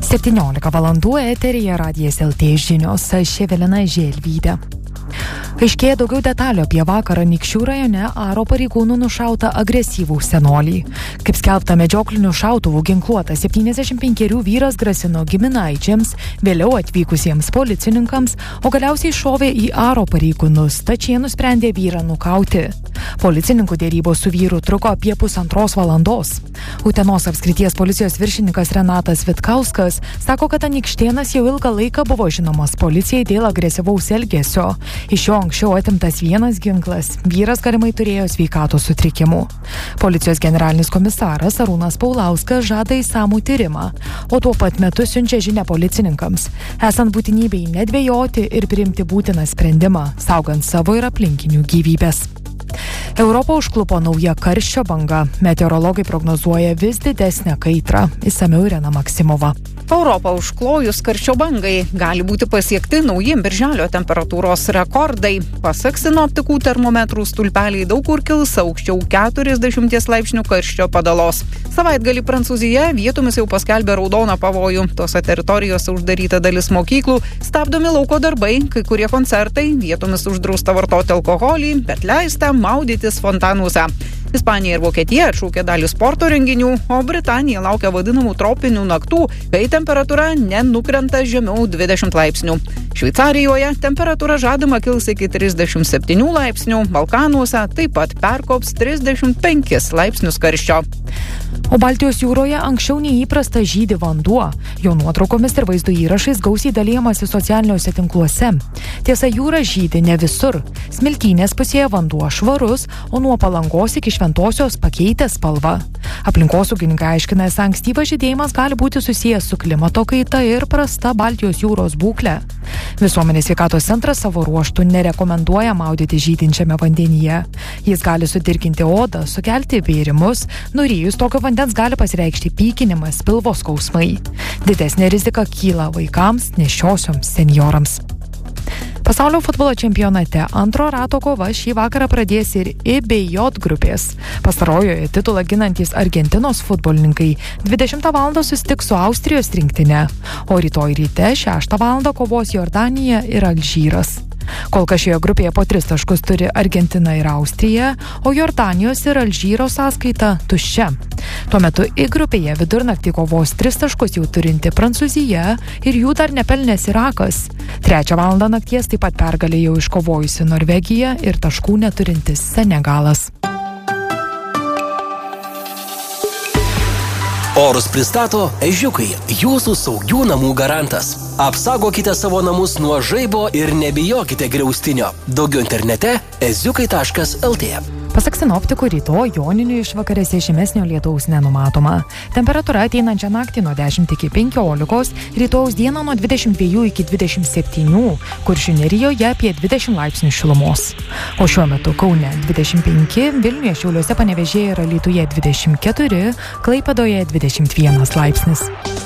17 valandų eteryje Radijas LT žinios, aš Evelina Želvytė. Aiškėja daugiau detalių apie vakarą Anykščių rajone Aro pareigūnų nušautą agresyvų senolį. Kaip skelbta, medžioklinių šautuvų ginkluotas 75 vyras grasino giminaičiams, vėliau atvykusiems policininkams, o galiausiai šovė į Aro pareigūnus, tačiau nusprendė vyrą nukauti. Policininkų dėrybos su vyru truko apie 1,5 valandos. Utenos apskrities policijos viršininkas Renatas Vitkauskas sako, kad Anykštėnas jau ilgą laiką buvo žinomas policijai dėl agresyvaus elgesio. Iš jo anksčiau atimtas vienas ginklas, vyras galimai turėjo sveikatos sutrikimų. Policijos generalinis komisaras Arūnas Paulauskas žada išsamų tyrimą, o tuo pat metu siunčia žinią policininkams, esant būtinybei nedvejoti ir priimti būtiną sprendimą, saugant savo ir aplinkinių gyvybės. Europą užklupo nauja karščio banga. Meteorologai prognozuoja vis didesnę kaitrą. Išsamiau Irena Maksimova. Europą užklojus karščio bangai gali būti pasiekti nauji birželio temperatūros rekordai. Pasak sinoptikų, termometrų stulpeliai daug kur kils aukščiau 40 laipsnių karščio padalos. Savaitgalį Prancūzija vietomis jau paskelbė raudoną pavojų. Tose teritorijose uždaryta dalis mokyklų, stabdomi lauko darbai, kai kurie koncertai, vietomis uždrausta vartoti alkoholį, bet leista maudytis fontanuose. Ispanija ir Vokietija atšaukė dalį sporto renginių, o Britanija laukia vadinamų tropinių naktų, kai temperatūra nenukrenta žemiau 20 laipsnių. Šveicarijoje temperatūra žadama kils iki 37 laipsnių, Balkanuose taip pat perkops 35 laipsnius karščio. O Baltijos jūroje anksčiau neįprasta žydi vanduo. Jo nuotraukomis ir vaizdo įrašais gausiai dalijamasi socialiniuose tinkluose. Tiesa, jūra žydi ne visur. Smiltynės pusėje vanduo švarus, o nuo Palangos iki Šventosios pakeitė spalvą. Aplinkosaugininkai aiškina, esą ankstyvas žydėjimas gali būti susijęs su klimato kaita ir prasta Baltijos jūros būklė. Visuomenės sveikatos centras savo ruožtų nerekomenduoja maudyti žydinčiame vandenyje. Jis gali sudirginti odą, sukelti bėrimus, nurijus tokio vandens gali pasireikšti pykinimas, pilvo skausmai. Didesnė rizika kyla vaikams, nėščiosioms, senjorams. Pasaulio futbolo čempionate antro rato kova šį vakarą pradės ir I bei J grupės. Pastarojoje titulą ginantys Argentinos futbolininkai 20 val. Susitiks su Austrijos rinktine, o rytoj ryte 6 val. Kovos Jordanija ir Alžyras. Kol kas šioje grupėje po 3 taškus turi Argentina ir Austrija, o Jordanijos ir Alžyro sąskaita tuščia. Tuo metu I grupėje vidurnaktį kovos 3 taškus jau turinti Prancūzija ir jų dar nepelnęs Irakas. 3 val. Nakties taip pat pergalę jau iškovojusi Norvegija ir taškų neturintis Senegalas. Orus pristato Ežiukai, jūsų saugių namų garantas. Apsaugokite savo namus nuo žaibo ir nebijokite griaustinio. Daugiau internete eziukai.lt. Pasak sinoptikų, rytoj joninių išvakarėse žymesnio lietaus nenumatoma. Temperatūra ateinančią naktį nuo 10 iki 15, rytojaus dieną nuo 22 iki 27, Kuršių nerijoje apie 20 laipsnių šilumos. O šiuo metu Kaune 25, Vilniuje, Šiauliuose, Panevėžyje ir Alytuje 24, Klaipėdoje 21 laipsnis.